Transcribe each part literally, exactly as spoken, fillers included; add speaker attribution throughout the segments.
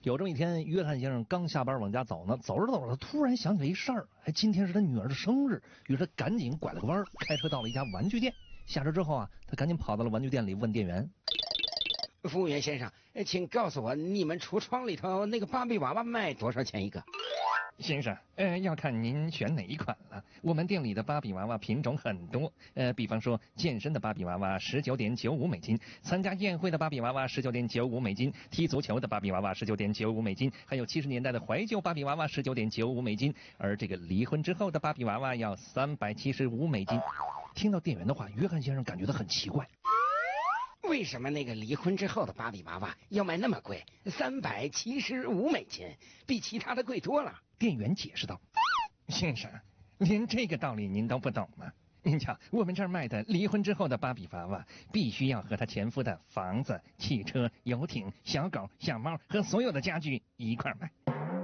Speaker 1: 有这么一天，约翰先生刚下班往家走呢，走着走着，他突然想起了一事儿，哎，今天是他女儿的生日，于是他赶紧拐了个弯，开车到了一家玩具店。下车之后啊，他赶紧跑到了玩具店里，问店员：“
Speaker 2: 服务员先生，请告诉我，你们橱窗里头那个芭比娃娃卖多少钱一个？”
Speaker 1: 先生，呃，要看您选哪一款了。我们店里的芭比娃娃品种很多，呃，比方说健身的芭比娃娃十九点九五美金，参加宴会的芭比娃娃十九点九五美金，踢足球的芭比娃娃十九点九五美金，还有七十年代的怀旧芭比娃娃十九点九五美金，而这个离婚之后的芭比娃娃要三百七十五美金。听到店员的话，约翰先生感觉到很奇怪。
Speaker 2: 为什么那个离婚之后的芭比娃娃要卖那么贵？三百七十五美金，比其他的贵多了。
Speaker 1: 店员解释道：“先生，连这个道理您都不懂吗？您瞧，我们这儿卖的离婚之后的芭比娃娃，必须要和她前夫的房子、汽车、游艇、小狗、小猫和所有的家具一块卖。”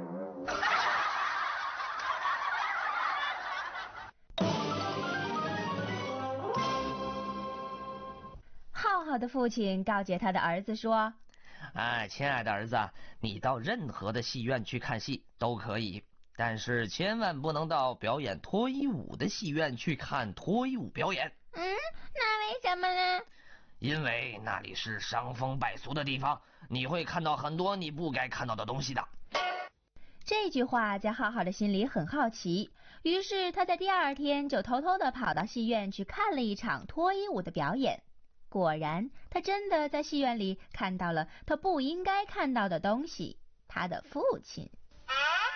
Speaker 3: 浩浩的父亲告诫他的儿子说：“
Speaker 4: 哎，亲爱的儿子，你到任何的戏院去看戏都可以，但是千万不能到表演脱衣舞的戏院去看脱衣舞表演。”“
Speaker 5: 嗯，那为什么呢？”“
Speaker 4: 因为那里是伤风败俗的地方，你会看到很多你不该看到的东西的。”
Speaker 3: 这句话在浩浩的心里很好奇，于是他在第二天就偷偷地跑到戏院去看了一场脱衣舞的表演。果然，他真的在戏院里看到了他不应该看到的东西，他的父亲。